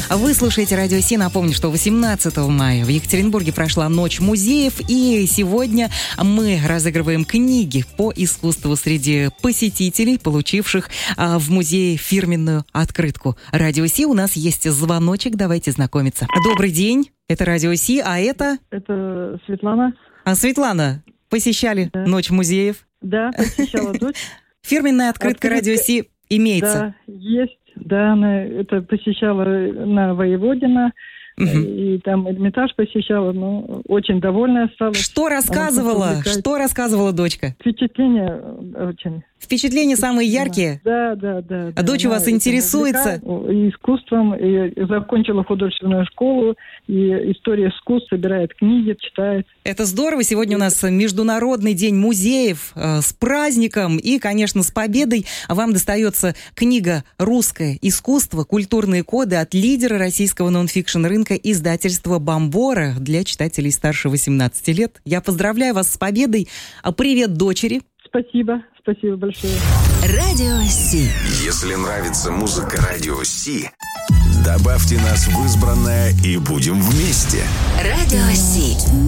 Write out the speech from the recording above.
Вы слушаете Радио Си. Напомню, что 18 мая в Екатеринбурге прошла Ночь музеев, и сегодня мы разыгрываем книги по искусству среди посетителей, получивших в музее фирменную открытку Радио Си. У нас есть звоночек, давайте знакомиться. Добрый день, это Радио Си, а это... Это Светлана. Светлана, посещали Ночь музеев? Да, посещала дочь. Фирменная открытка Радио Си имеется? Да, есть. Да, она это посещала на Воеводина, и там Эрмитаж посещала, но очень довольна осталась. Что рассказывала дочка? Впечатления очень. Впечатления самые яркие? Да. А дочь у вас интересуется? И искусством, и закончила художественную школу, и история искусств, собирает книги, читает. Это здорово. Сегодня у нас Международный день музеев. С праздником и, конечно, с победой. Вам достается книга «Русское искусство. Культурные коды» от лидера российского нонфикшн рынка издательства «Бомбора» для читателей старше 18 лет. Я поздравляю вас с победой. Привет дочери. Спасибо большое. Радио Си. Если нравится музыка Радио Си, добавьте нас в избранное и будем вместе. Радио Си.